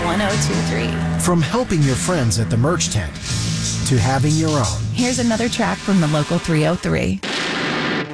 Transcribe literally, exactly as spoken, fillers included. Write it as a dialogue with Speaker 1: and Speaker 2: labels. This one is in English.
Speaker 1: one oh two three.
Speaker 2: From helping your friends at the merch tent to having your own.
Speaker 1: Here's another track from the local three oh three.